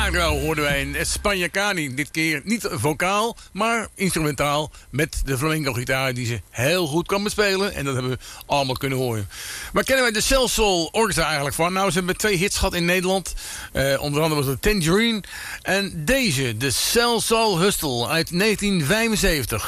Milagro hoorden wij in España Cani. Dit keer niet vocaal, maar instrumentaal. Met de flamenco-gitaar die ze heel goed kan bespelen. En dat hebben we allemaal kunnen horen. Waar kennen wij de Cell Soul Orchestra eigenlijk van? Nou, ze hebben 2 hits gehad in Nederland. Onder andere was het Tangerine. En deze, de Cell Soul Hustle uit 1975.